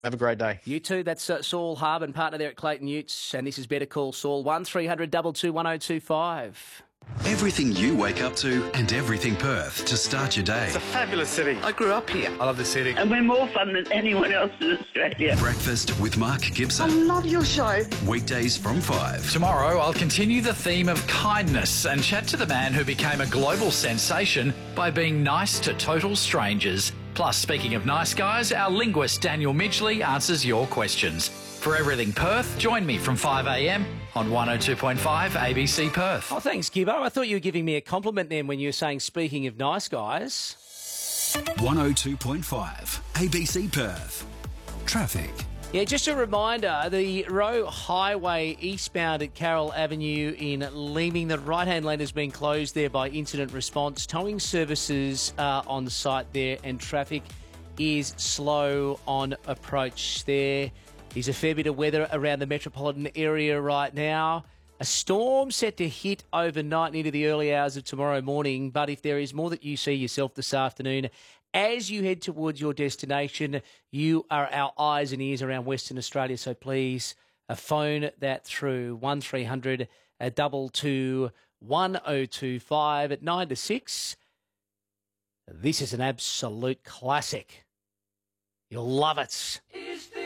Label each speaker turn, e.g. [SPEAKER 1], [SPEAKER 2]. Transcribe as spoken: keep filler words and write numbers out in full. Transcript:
[SPEAKER 1] Have a great day.
[SPEAKER 2] You too. That's uh, Saul Harbin, partner there at Clayton Utes, and this is Better Call Saul, one three hundred two two one oh two five.
[SPEAKER 3] Everything you wake up to and everything Perth to start your day.
[SPEAKER 1] It's a fabulous city.
[SPEAKER 4] I grew up here.
[SPEAKER 1] I love the city.
[SPEAKER 5] And we're more fun than anyone else in Australia.
[SPEAKER 3] Breakfast with Mark Gibson.
[SPEAKER 5] I love your show.
[SPEAKER 3] Weekdays from five.
[SPEAKER 4] Tomorrow, I'll continue the theme of kindness and chat to the man who became a global sensation by being nice to total strangers. Plus, speaking of nice guys, our linguist Daniel Midgley answers your questions. For Everything Perth, join me from five a m on one oh two point five A B C Perth.
[SPEAKER 2] Oh, thanks, Gibbo. I thought you were giving me a compliment then when you were saying, speaking of nice guys.
[SPEAKER 3] one oh two point five A B C Perth. Traffic.
[SPEAKER 2] Yeah, just a reminder, the Roe Highway eastbound at Carroll Avenue in Leeming, the right-hand lane has been closed there by incident response. Towing services are on site there and traffic is slow on approach there. There's a fair bit of weather around the metropolitan area right now. A storm set to hit overnight and into the early hours of tomorrow morning. But if there is more that you see yourself this afternoon, as you head towards your destination, you are our eyes and ears around Western Australia. So please uh, phone that through one three hundred two two one oh two five at nine to six. This is an absolute classic. You'll love it.